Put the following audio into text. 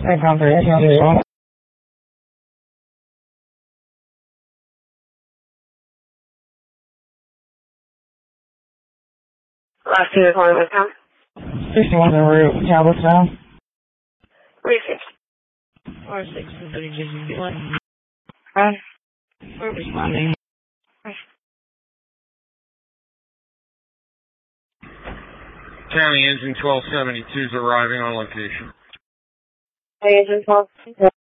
Last two calling with Tom. 61 the route, Talbottown. 36. 46 is 31. We're responding. County Engine 1272 is arriving on location. Hey, Engine 12.